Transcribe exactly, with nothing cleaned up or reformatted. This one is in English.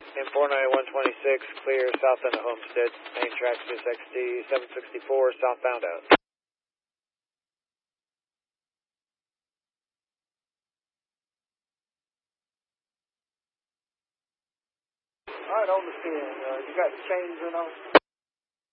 In four ninety-one twenty-six, clear south end of Homestead, main track six X D seven sixty-four, southbound out. All right, on the ten, uh, you got chains in on?